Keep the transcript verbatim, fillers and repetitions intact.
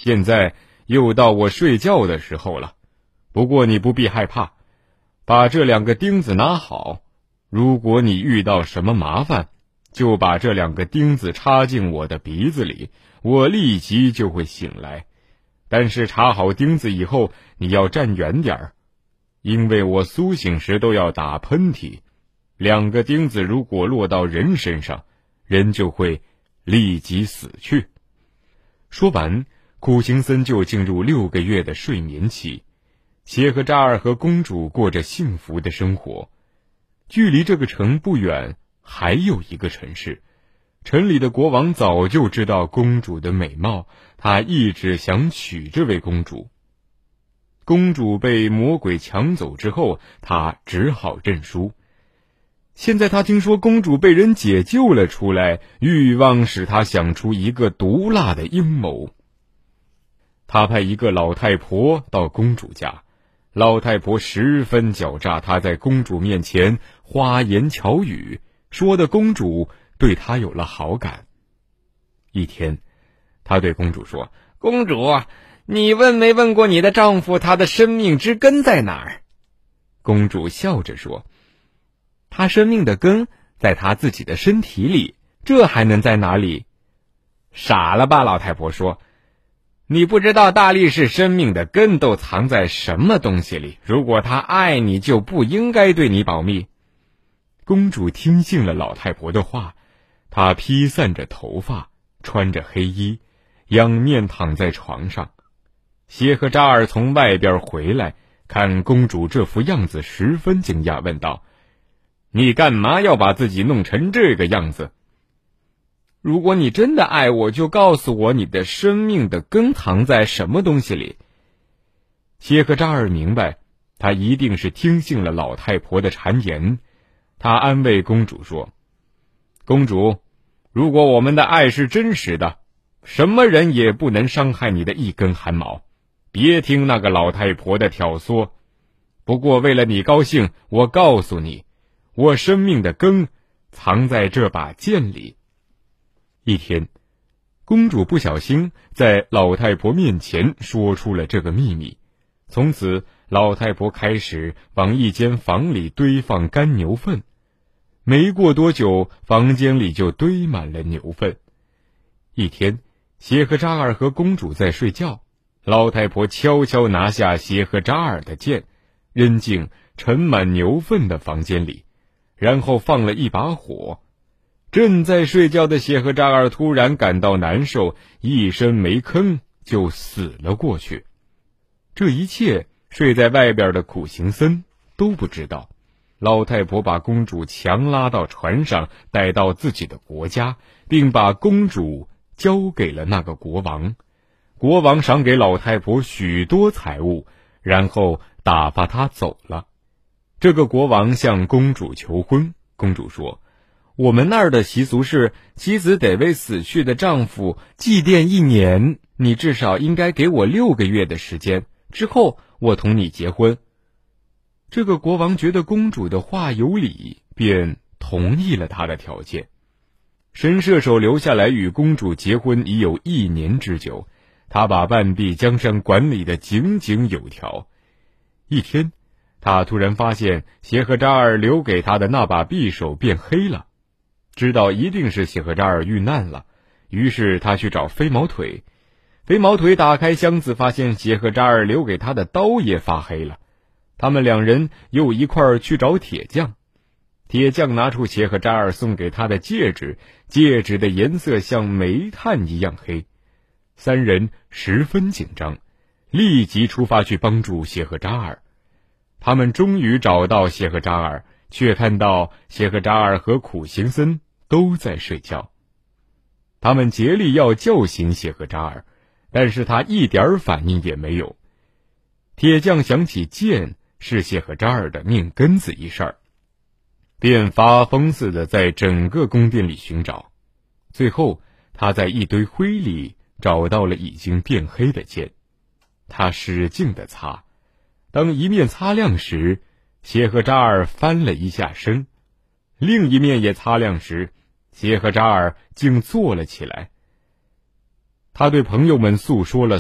现在又到我睡觉的时候了，不过你不必害怕，把这两个钉子拿好，如果你遇到什么麻烦，就把这两个钉子插进我的鼻子里，我立即就会醒来。但是插好钉子以后，你要站远点儿，因为我苏醒时都要打喷嚏。两个钉子如果落到人身上，人就会立即死去。说完，苦行僧就进入六个月的睡眠期。谢赫扎尔和公主过着幸福的生活。距离这个城不远，还有一个城市。城里的国王早就知道公主的美貌，他一直想娶这位公主。公主被魔鬼抢走之后，他只好认输。现在他听说公主被人解救了出来，欲望使他想出一个毒辣的阴谋。他派一个老太婆到公主家，老太婆十分狡诈，她在公主面前花言巧语，说的公主对她有了好感。一天，她对公主说：“公主，你问没问过你的丈夫，他的生命之根在哪儿？”公主笑着说：“他生命的根在他自己的身体里，这还能在哪里？”傻了吧，老太婆说，你不知道大力士生命的根都藏在什么东西里，如果他爱你，就不应该对你保密。公主听信了老太婆的话，她披散着头发，穿着黑衣，仰面躺在床上。谢赫扎尔从外边回来，看公主这副样子，十分惊讶，问道：“你干嘛要把自己弄成这个样子？”“如果你真的爱我，就告诉我你的生命的根藏在什么东西里。”谢赫扎尔明白，他一定是听信了老太婆的谗言。他安慰公主说：“公主，如果我们的爱是真实的，什么人也不能伤害你的一根汗毛。别听那个老太婆的挑唆。不过为了你高兴，我告诉你，我生命的根藏在这把剑里。”一天，公主不小心在老太婆面前说出了这个秘密。从此，老太婆开始往一间房里堆放干牛粪。没过多久，房间里就堆满了牛粪。一天，谢赫扎尔和公主在睡觉，老太婆悄悄拿下谢赫扎尔的剑，扔进盛满牛粪的房间里，然后放了一把火。正在睡觉的谢赫扎尔突然感到难受，一声没吭就死了过去。这一切睡在外边的苦行僧都不知道。老太婆把公主强拉到船上，带到自己的国家，并把公主交给了那个国王。国王赏给老太婆许多财物，然后打发她走了。这个国王向公主求婚，公主说：“我们那儿的习俗是，妻子得为死去的丈夫祭奠一年，你至少应该给我六个月的时间，之后我同你结婚。”这个国王觉得公主的话有理，便同意了她的条件。神射手留下来与公主结婚已有一年之久，他把半壁江山管理得井井有条。一天，他突然发现谢赫扎尔留给他的那把匕首变黑了，知道一定是谢赫扎尔遇难了，于是他去找飞毛腿。飞毛腿打开箱子，发现谢赫扎尔留给他的刀也发黑了。他们两人又一块儿去找铁匠，铁匠拿出谢赫扎尔送给他的戒指，戒指的颜色像煤炭一样黑。三人十分紧张，立即出发去帮助谢赫扎尔。他们终于找到谢赫扎尔，却看到谢赫扎尔和苦行僧都在睡觉。他们竭力要叫醒谢赫扎尔，但是他一点反应也没有。铁匠想起剑是谢赫扎尔的命根子一事儿，便发疯似的在整个宫殿里寻找。最后，他在一堆灰里找到了已经变黑的剑。他使劲地擦，当一面擦亮时，谢赫扎尔翻了一下身；另一面也擦亮时，谢赫扎尔竟坐了起来。他对朋友们诉说了